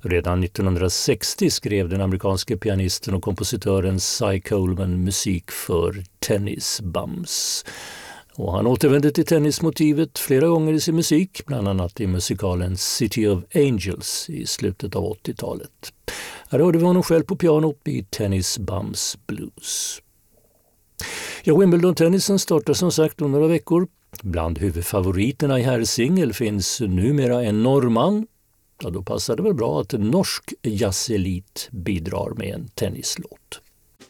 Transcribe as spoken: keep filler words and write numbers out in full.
Redan nittonhundrasextio skrev den amerikanske pianisten och kompositören Cy Coleman musik för Tennis Bums. Och han återvände till tennismotivet flera gånger i sin musik, bland annat i musikalen City of Angels i slutet av åttiotalet. Här hörde vi honom själv på pianot i Tennis Bums Blues. Ja, Wimbledon-tennisen startar som sagt om några veckor. Bland huvudfavoriterna i herrsingel finns numera en norrman. Ja, då passar det väl bra att en norsk jazzelit bidrar med en tennislåt.